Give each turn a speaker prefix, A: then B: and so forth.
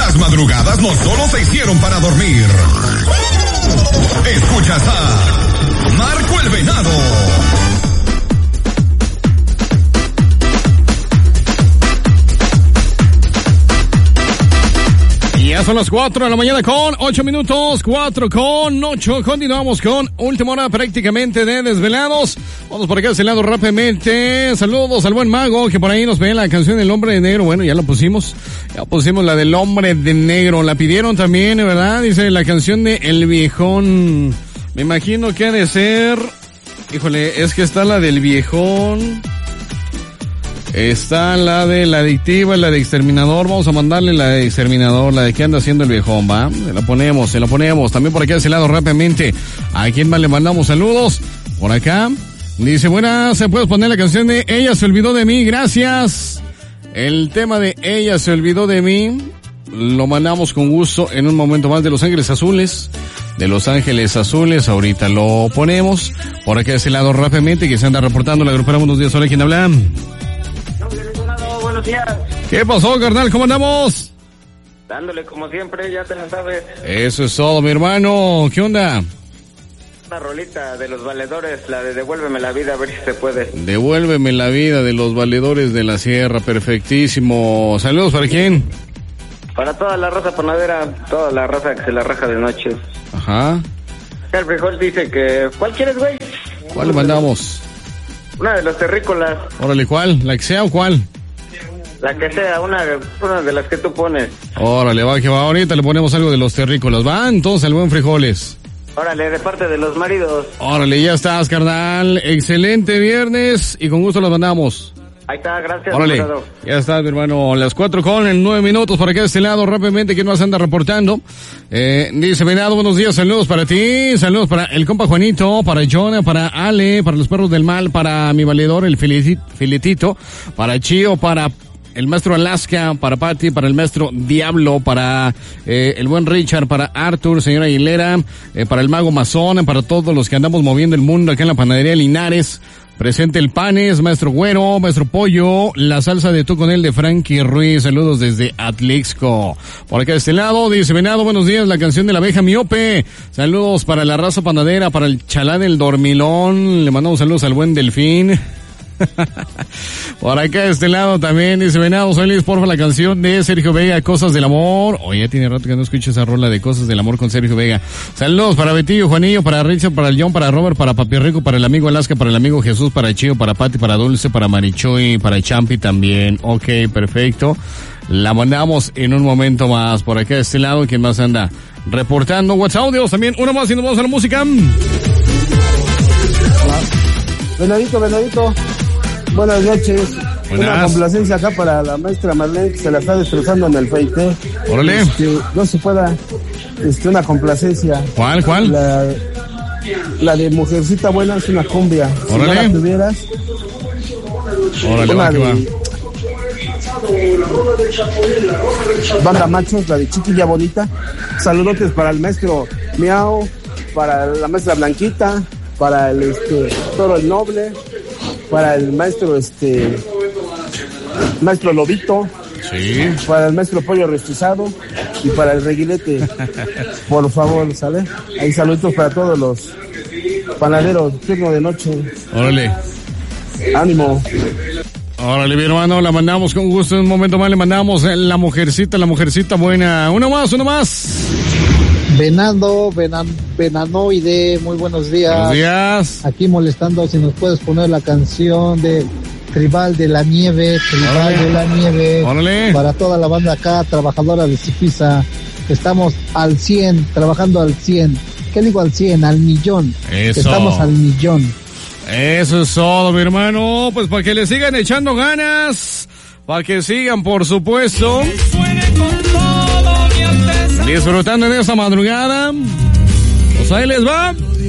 A: Las madrugadas no solo se hicieron para dormir. Escuchas a Marco el Venado.
B: Ya son las 4 de la mañana con 8 minutos, 4 con 8. Continuamos con última hora prácticamente de Desvelados. Vamos por acá de ese lado rápidamente. Saludos al buen Mago que por ahí nos ve la canción El Hombre de Negro. Bueno, ya la pusimos. Ya pusimos la del Hombre de Negro. La pidieron también, ¿verdad? Dice la canción de El Viejón. Me imagino que ha de ser... Híjole, es que está la del Viejón... Está la de la adictiva, la de Exterminador. Vamos a mandarle la de Exterminador, la de qué anda haciendo el viejón, ¿va? Se la ponemos. También por aquí de ese lado rápidamente. ¿A quién más le mandamos saludos? Por acá. Dice, buenas, ¿se puede poner la canción de Ella se olvidó de mí? Gracias. El tema de Ella se olvidó de mí lo mandamos con gusto en un momento más de Los Ángeles Azules. De Los Ángeles Azules, ahorita lo ponemos. Por aquí de ese lado rápidamente, que se anda reportando la grupera. Buenos días, hola, ¿quién habla?
C: Buenos días.
B: ¿Qué pasó, carnal? ¿Cómo andamos?
C: Dándole como siempre, ya te la sabes.
B: Eso es todo, mi hermano. ¿Qué onda?
C: Una rolita de Los Valedores, la de Devuélveme la vida, a ver si se puede.
B: Devuélveme la vida de Los Valedores de la Sierra, perfectísimo. Saludos, ¿para quién?
C: Para toda la raza panadera, toda la raza que se la raja de noche.
B: Ajá.
C: El frijol dice que... ¿Cuál quieres, güey?
B: ¿Cuál le mandamos?
C: Una de Los Terrícolas.
B: Órale, ¿cuál? ¿La que sea o cuál?
C: La que sea, una de las que tú pones.
B: Órale, va, que va. Ahorita le ponemos algo de Los Terrícolas. Va, entonces, el buen frijoles.
C: Órale, de parte de los maridos.
B: Órale, ya estás, carnal. Excelente viernes y con gusto los mandamos.
C: Ahí está, gracias.
B: Órale,
C: hermano.
B: ya está, mi hermano. Las 4 con 9 minutos por acá de este lado. Rápidamente, ¿quién más anda reportando? Dice Venado, buenos días, saludos para ti. Saludos para el compa Juanito, para Jonah, para Ale, para los perros del mal, para mi valedor, el Filetito, para Chío, para el maestro Alaska, para Patti, para el maestro Diablo, para el buen Richard, para Arthur, señora Aguilera, para el mago Mazón, para todos los que andamos moviendo el mundo acá en la panadería Linares. Presente el Panes, maestro Güero, maestro Pollo, la salsa de tú con él de Frankie Ruiz. Saludos desde Atlixco. Por acá de este lado, dice Venado, buenos días, la canción de la abeja miope. Saludos para la raza panadera, para el chalá del dormilón. Le mandamos saludos al buen Delfín. Por acá de este lado también dice Venado, soy Liz, porfa, la canción de Sergio Vega, Cosas del Amor. Oye, ya tiene rato que no escucho esa rola de Cosas del Amor con Sergio Vega. Saludos para Betillo, Juanillo, para Richard, para el John, para Robert, para Papi Rico, para el amigo Alaska, para el amigo Jesús, para Chío, para Pati, para Dulce, para Marichuy, para Champi también. Ok, perfecto. La mandamos en un momento más. Por acá de este lado, ¿quién más anda reportando? WhatsApp audios también. Uno más y nos vamos a la música.
D: Venadito. Buenas noches.
B: Buenas.
D: Una complacencia acá para la maestra Marlene, que se la está destrozando en el feite.
B: Órale.
D: No se pueda, una complacencia.
B: ¿Cuál?
D: La de Mujercita Buena es una cumbia.
B: Órale.
D: Si no la tuvieras.
B: Órale, va, que va.
D: Banda Machos, la de Chiquilla Bonita. Saludotes para el maestro Miau, para la maestra Blanquita, para el Toro el Noble, para el maestro maestro Lobito,
B: sí,
D: para el maestro Pollo Restizado y para el Reguilete. Por favor, ¿sale? Ahí saludos para todos los panaderos, turno de noche.
B: Órale.
D: Ánimo.
B: Órale, mi hermano, la mandamos con gusto. En un momento más le mandamos la mujercita buena. Uno más.
E: Venanoide, muy buenos días.
B: Buenos días.
E: Aquí molestando si nos puedes poner la canción de Tribal de la Nieve,
B: Órale.
E: para toda la banda acá, trabajadora de Zipisa. Estamos al 100, trabajando al 100. ¿Qué digo al 100? Al millón.
B: Eso.
E: Estamos al millón.
B: Eso es todo, mi hermano. Pues para que le sigan echando ganas, para que sigan, por supuesto, disfrutando de esa madrugada. Pues ahí les va.